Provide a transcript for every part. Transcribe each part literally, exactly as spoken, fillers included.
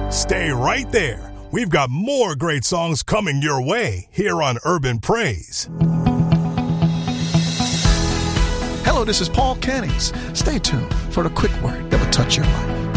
Stay right there. We've got more great songs coming your way here on Urban Praise. Hello, this is Paul Cannings. Stay tuned for the quick word that will touch your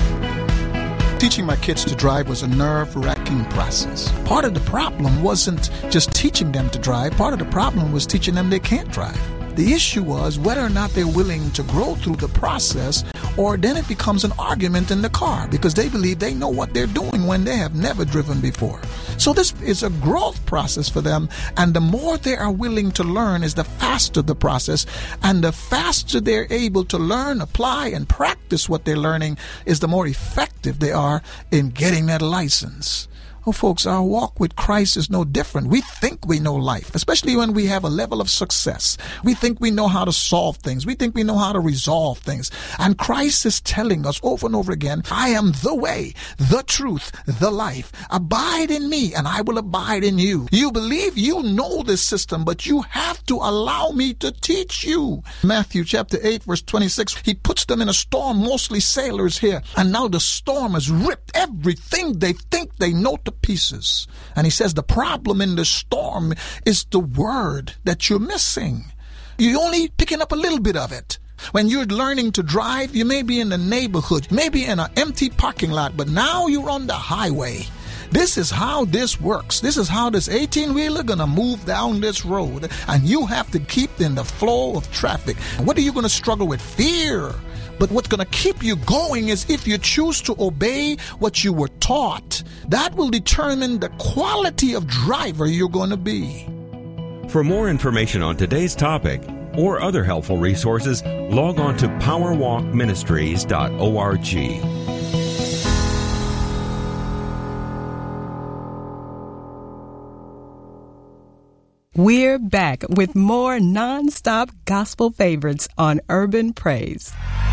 life. Teaching my kids to drive was a nerve-wracking process. Part of the problem wasn't just teaching them to drive. Part of the problem was teaching them they can't drive. The issue was whether or not they're willing to grow through the process, or then it becomes an argument in the car because they believe they know what they're doing when they have never driven before. So this is a growth process for them, and the more they are willing to learn is the faster the process, and the faster they're able to learn, apply, and practice what they're learning is the more effective they are in getting that license. Oh, folks, our walk with Christ is no different. We think we know life, especially when we have a level of success. We think we know how to solve things. We think we know how to resolve things. And Christ is telling us over and over again, I am the way, the truth, the life. Abide in me, and I will abide in you. You believe you know this system, but you have to allow me to teach you. Matthew chapter eight, verse twenty-six, he puts them in a storm, mostly sailors here. And now the storm has ripped everything they think they know to pieces. And he says the problem in the storm is the word that you're missing. You're only picking up a little bit of it. When you're learning to drive, you may be in the neighborhood, maybe in an empty parking lot, but now you're on the highway. This is how this works. This is how this eighteen-wheeler gonna move down this road, and you have to keep in the flow of traffic. What are you gonna struggle with? Fear. But what's going to keep you going is if you choose to obey what you were taught. That will determine the quality of driver you're going to be. For more information on today's topic or other helpful resources, log on to power walk ministries dot org. We're back with more non-stop gospel favorites on Urban Praise.